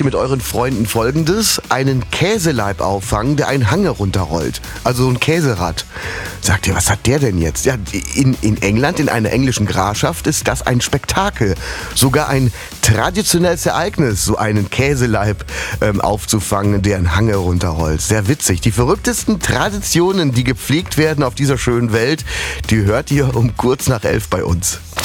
ihr mit euren Freunden Folgendes: einen Käseleib auffangen, der einen Hang herunterrollt. Also so ein Käserad. Sagt ihr, was hat der denn jetzt? Ja, in England, in einer englischen Grafschaft, ist das ein Spektakel. Sogar ein traditionelles Ereignis, so einen Käseleib aufzufangen, der einen Hang herunterrollt. Sehr witzig. Die verrücktesten Traditionen, die gepflegt werden auf dieser schönen Welt, die hört ihr um kurz nach 11 bei uns.